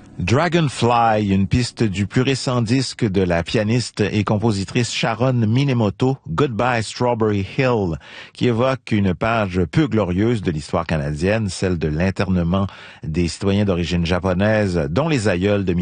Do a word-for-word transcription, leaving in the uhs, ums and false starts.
Dragonfly, une piste du plus récent disque de la pianiste et compositrice Sharon Minemoto, Goodbye Strawberry Hill, qui évoque une page peu glorieuse de l'histoire canadienne, celle de l'internement des citoyens d'origine japonaise, dont les aïeuls de